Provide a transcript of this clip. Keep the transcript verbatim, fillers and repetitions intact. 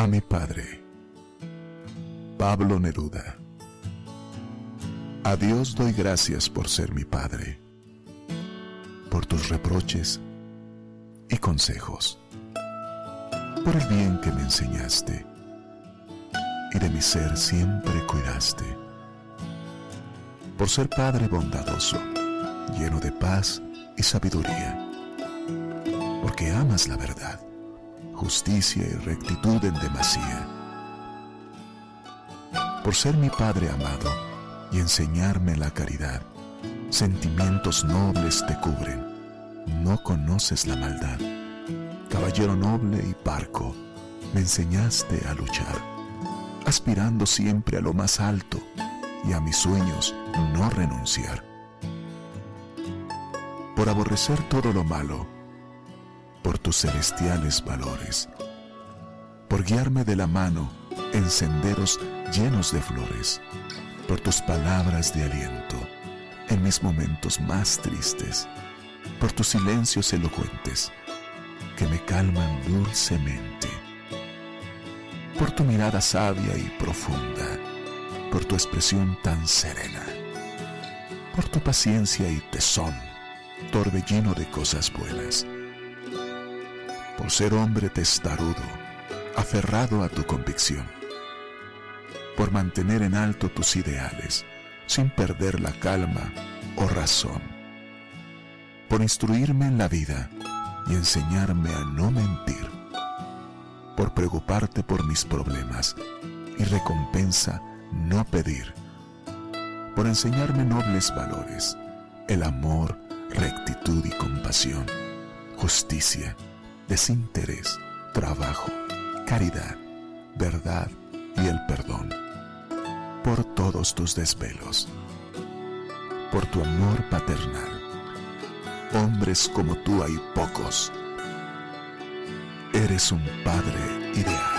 A mi padre, Pablo Neruda. A Dios doy gracias por ser mi padre, por tus reproches y consejos, por el bien que me enseñaste y de mi ser siempre cuidaste, por ser padre bondadoso, lleno de paz y sabiduría, porque amas la verdad, justicia y rectitud en demasía, por ser mi padre amado y enseñarme la caridad. Sentimientos nobles te cubren, no conoces la maldad. Caballero noble y parco, me enseñaste a luchar, aspirando siempre a lo más alto y a mis sueños no renunciar. Por aborrecer todo lo malo, por tus celestiales valores, por guiarme de la mano en senderos llenos de flores, por tus palabras de aliento en mis momentos más tristes, por tus silencios elocuentes que me calman dulcemente, por tu mirada sabia y profunda, por tu expresión tan serena, por tu paciencia y tesón, torbellino de cosas buenas, por ser hombre testarudo, aferrado a tu convicción, por mantener en alto tus ideales sin perder la calma o razón, por instruirme en la vida y enseñarme a no mentir, por preocuparte por mis problemas y recompensa no pedir, por enseñarme nobles valores, el amor, rectitud y compasión, justicia, desinterés, trabajo, caridad, verdad y el perdón, por todos tus desvelos, por tu amor paternal. Hombres como tú hay pocos. Eres un padre ideal.